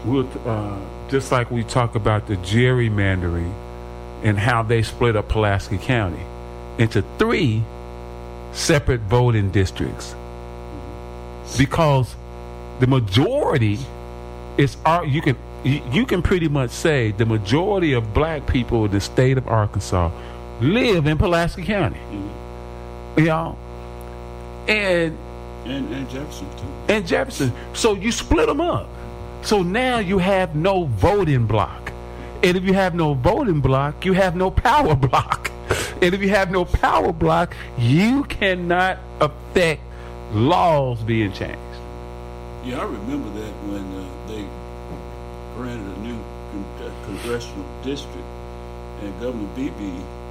we'll, just like we talk about the gerrymandering and how they split up Pulaski County into 3 separate voting districts, because the majority is you can pretty much say the majority of black people in the state of Arkansas live in Pulaski County. You know, and Jefferson too. And Jefferson. So you split them up. So now you have no voting block. And if you have no voting block, you have no power block. And if you have no power block, you cannot affect laws being changed. Yeah, I remember that when they granted a new congressional district, and Governor Beebe